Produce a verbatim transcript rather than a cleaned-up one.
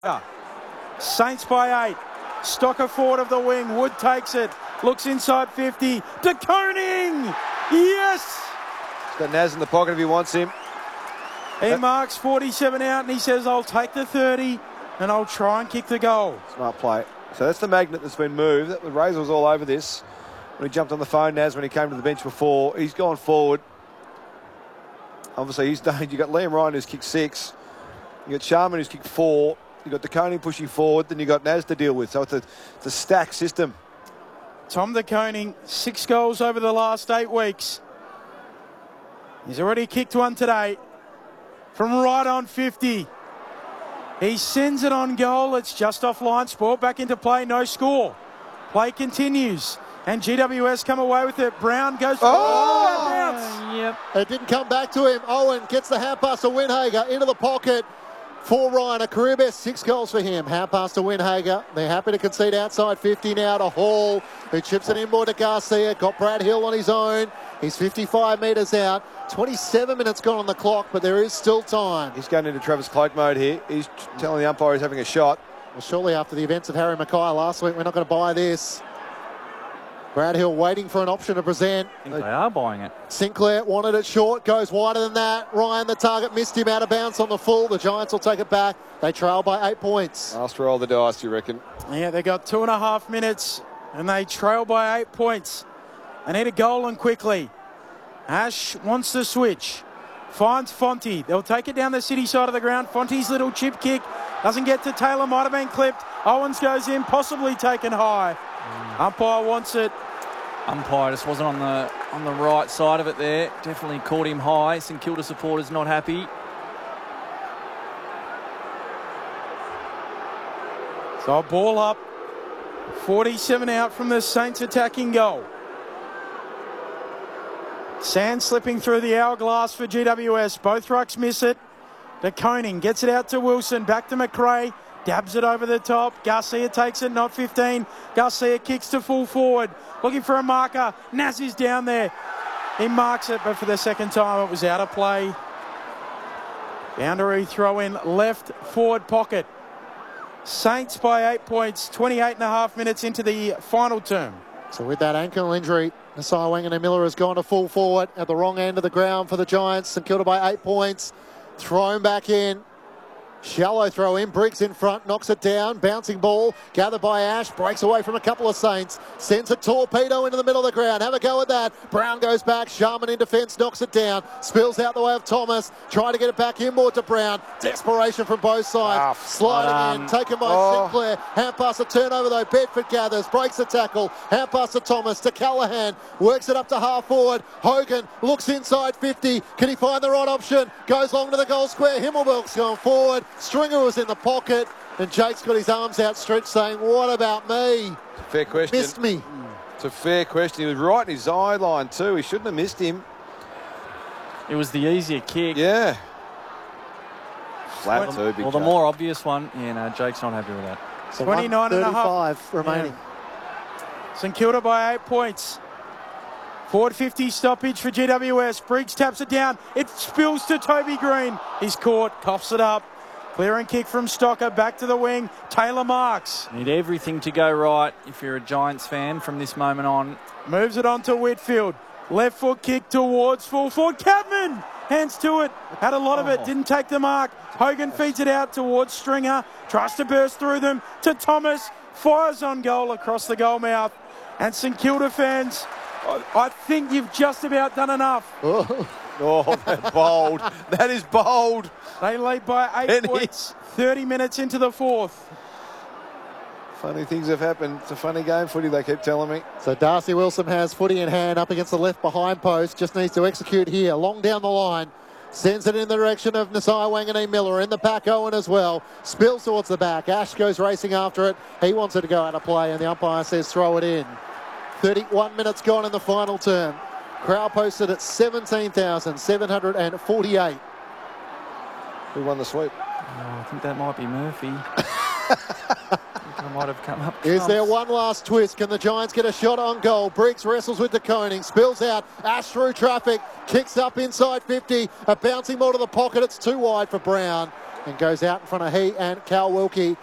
Saints by eight. Stocker forward of the wing. Wood takes it. Looks inside fifty. De Koning! Yes! He's got Naz in the pocket if he wants him. He that marks forty-seven out and he says, I'll take the thirty and I'll try and kick the goal. Smart play. So that's the magnet that's been moved. The Razor was all over this. When he jumped on the phone, Naz, when he came to the bench before, he's gone forward. Obviously, he's done. You've got Liam Ryan who's kicked six. You've got Sharman who's kicked four. You've got De Koning pushing forward. Then you've got Naz to deal with. So it's a, it's a stacked system. Tom De Koning, six goals over the last eight weeks. He's already kicked one today from right on fifty. He sends it on goal. It's just off line. Sport back into play. No score. Play continues. And G W S come away with it. Brown goes for oh! bounce. Yep. It didn't come back to him. Owen gets the hand pass to Winhager into the pocket for Ryan. A career best six goals for him. Hand pass to Winhager. They're happy to concede outside fifty now to Hall, who chips it inboard to Garcia. Got Brad Hill on his own. He's fifty-five metres out. twenty-seven minutes gone on the clock, but there is still time. He's going into Travis Cloak mode here. He's telling the umpire he's having a shot. Well, surely after the events of Harry Mackay last week, we're not going to buy this. Brad Hill waiting for an option to present. I think they are buying it. Sinclair wanted it short, goes wider than that. Ryan, the target, missed him out of bounds on the full. The Giants will take it back. They trail by eight points. Last roll of the dice, you reckon? Yeah, they got two and a half minutes and they trail by eight points. They need a goal and quickly. Ash wants to switch. Finds Fonte. They'll take it down the city side of the ground. Fonte's little chip kick doesn't get to Taylor. Might have been clipped. Owens goes in, possibly taken high. Mm. Umpire wants it. Umpire just wasn't on the on the right side of it there. Definitely caught him high. St Kilda supporters not happy. So a ball up. forty-seven out from the Saints attacking goal. Sand slipping through the hourglass for G W S. Both rucks miss it. De Koning gets it out to Wilson. Back to McRae. Dabs it over the top. Garcia takes it, not fifteen. Garcia kicks to full forward. Looking for a marker. Naz is down there. He marks it, but for the second time it was out of play. Boundary throw in left forward pocket. Saints by eight points. twenty-eight and a half minutes into the final term. So with that ankle injury, Nasai Wanganeen-Miller has gone to full forward at the wrong end of the ground for the Giants. St Kilda by eight points. Thrown back in. Shallow throw in, Briggs in front, knocks it down, bouncing ball, gathered by Ash, breaks away from a couple of Saints, sends a torpedo into the middle of the ground, have a go at that, Brown goes back, Sharman in defence, knocks it down, spills out the way of Thomas, trying to get it back inboard to Brown, desperation from both sides, oh, sliding um, in, taken by oh. Sinclair, hand pass a turnover though, Bedford gathers, breaks the tackle, hand pass to Thomas, to Callahan, works it up to half forward, Hogan looks inside fifty, can he find the right option, goes long to the goal square, Himmelberg's gone forward, Stringer was in the pocket, and Jake's got his arms outstretched saying, what about me? It's a fair question. Missed me. It's a fair question. He was right in his eye line too. He shouldn't have missed him. It was the easier kick. Yeah. Flat too, big Well, the Jake. more obvious one. Yeah, no, Jake's not happy with that. So twenty-nine and a half remaining. Yeah. St Kilda by eight points. Forward fifty stoppage for G W S. Briggs taps it down. It spills to Toby Green. He's caught, coughs it up. Clearing kick from Stocker, back to the wing. Taylor marks. Need everything to go right if you're a Giants fan from this moment on. Moves it on to Whitfield. Left foot kick towards full forward. Cadman hands to it. Had a lot of it. Didn't take the mark. Hogan feeds it out towards Stringer. Tries to burst through them to Thomas. Fires on goal across the goal mouth. And St Kilda fans, I think you've just about done enough. Oh, that's bold. That is bold. They lead by eight And points. thirty minutes into the fourth. Funny things have happened. It's a funny game, footy, they keep telling me. So Darcy Wilson has footy in hand up against the left behind post. Just needs to execute here. Long down the line. Sends it in the direction of Nasai Wanganeen-Miller. In the back, Owen as well. Spills towards the back. Ash goes racing after it. He wants it to go out of play, and the umpire says throw it in. thirty-one minutes gone in the final term. Crowd posted at seventeen thousand seven hundred forty-eight. Who won the sweep? Oh, I think that might be Murphy. I might have come up. Is there one last twist? Can the Giants get a shot on goal? Briggs wrestles with De Koning, spills out, Ash through traffic, kicks up inside fifty, a bouncing ball to the pocket, it's too wide for Brown. and goes out in front of he and Cal Wilkie.